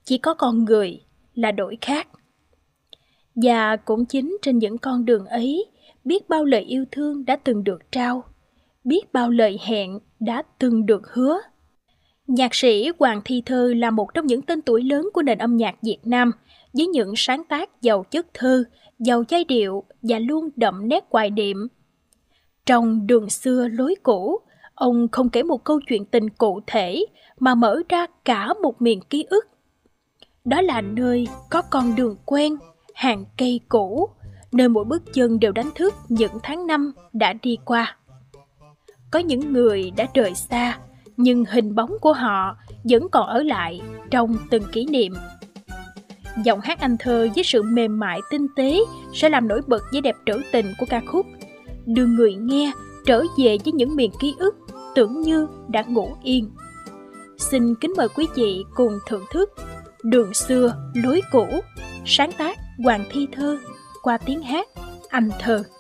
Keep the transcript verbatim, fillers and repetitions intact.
chỉ có con người là đổi khác. Và cũng chính trên những con đường ấy, biết bao lời yêu thương đã từng được trao, biết bao lời hẹn đã từng được hứa. Nhạc sĩ Hoàng Thi Thơ là một trong những tên tuổi lớn của nền âm nhạc Việt Nam, với những sáng tác giàu chất thơ, giàu giai điệu và luôn đậm nét hoài niệm. Trong Đường xưa lối cũ, ông không kể một câu chuyện tình cụ thể mà mở ra cả một miền ký ức. Đó là nơi có con đường quen, hàng cây cũ, nơi mỗi bước chân đều đánh thức những tháng năm đã đi qua. Có những người đã rời xa, nhưng hình bóng của họ vẫn còn ở lại trong từng kỷ niệm. Giọng hát Anh Thơ với sự mềm mại tinh tế sẽ làm nổi bật vẻ đẹp trữ tình của ca khúc, đưa người nghe trở về với những miền ký ức tưởng như đã ngủ yên. Xin kính mời quý vị cùng thưởng thức Đường xưa lối cũ, sáng tác Hoàng Thi Thơ qua tiếng hát Anh Thơ.